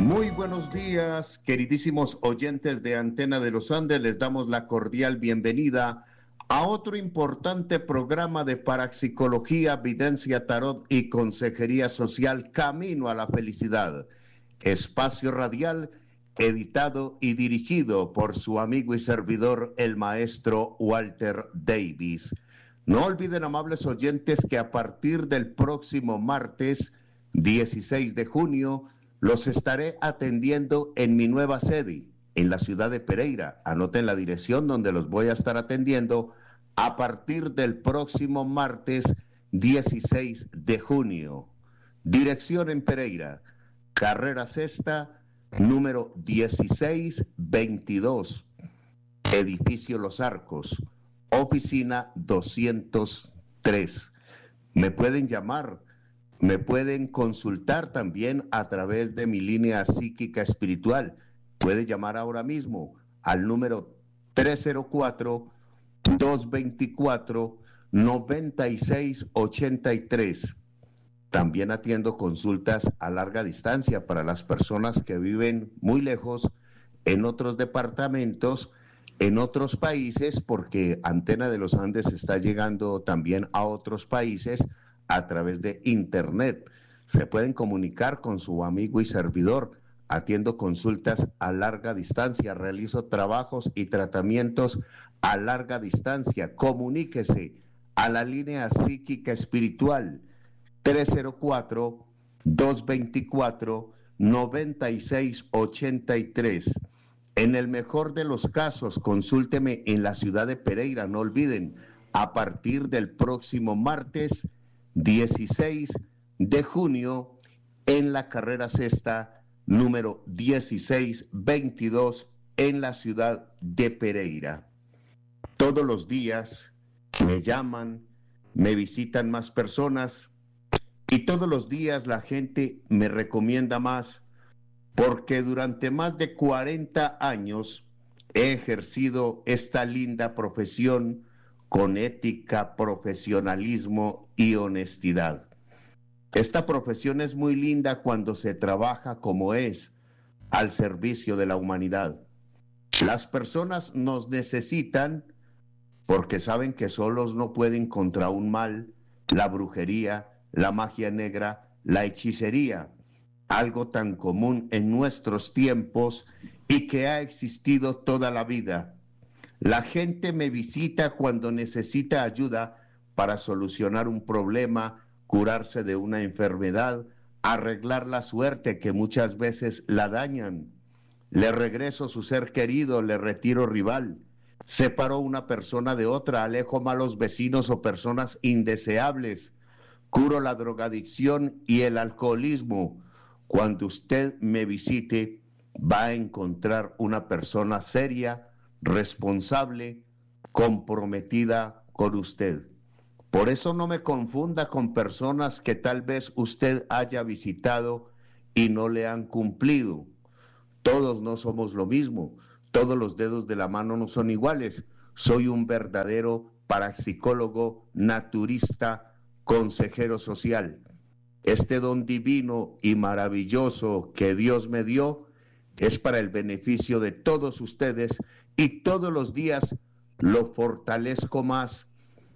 Muy buenos días, queridísimos oyentes de Antena de los Andes. Les damos la cordial bienvenida a otro importante programa de parapsicología, videncia, tarot y consejería social, Camino a la Felicidad. Espacio radial editado y dirigido por su amigo y servidor, el maestro Walter Davis. No olviden, amables oyentes, que a partir del próximo martes 16 de junio los estaré atendiendo en mi nueva sede, en la ciudad de Pereira. Anoten la dirección donde los voy a estar atendiendo a partir del próximo martes 16 de junio. Dirección en Pereira, carrera sexta, número 1622, edificio Los Arcos, oficina 203. Me pueden llamar, me pueden consultar también a través de mi línea psíquica espiritual. Puede llamar ahora mismo al número 304-224-9683. También atiendo consultas a larga distancia para las personas que viven muy lejos, en otros departamentos, en otros países, porque Antena de los Andes está llegando también a otros países a través de internet. Se pueden comunicar con su amigo y servidor. Atiendo consultas a larga distancia, realizo trabajos y tratamientos a larga distancia. Comuníquese a la línea psíquica espiritual 304-224-9683. En el mejor de los casos, consúlteme en la ciudad de Pereira. No olviden, a partir del próximo martes 16 de junio, en la carrera sexta, número 1622, en la ciudad de Pereira. Todos los días me llaman, me visitan más personas y todos los días la gente me recomienda más, porque durante más de 40 años he ejercido esta linda profesión con ética, profesionalismo y honestidad. Esta profesión es muy linda cuando se trabaja como es, al servicio de la humanidad. Las personas nos necesitan porque saben que solos no pueden contra un mal, la brujería, la magia negra, la hechicería, algo tan común en nuestros tiempos y que ha existido toda la vida. La gente me visita cuando necesita ayuda para solucionar un problema, curarse de una enfermedad, arreglar la suerte que muchas veces la dañan. Le regreso su ser querido, le retiro rival. Separo una persona de otra, alejo malos vecinos o personas indeseables. Curo la drogadicción y el alcoholismo. Cuando usted me visite, va a encontrar una persona seria, responsable, comprometida con usted. Por eso no me confunda con personas que tal vez usted haya visitado y no le han cumplido. Todos no somos lo mismo, todos los dedos de la mano no son iguales. Soy un verdadero parapsicólogo, naturista, consejero social. Este don divino y maravilloso que Dios me dio es para el beneficio de todos ustedes y todos los días lo fortalezco más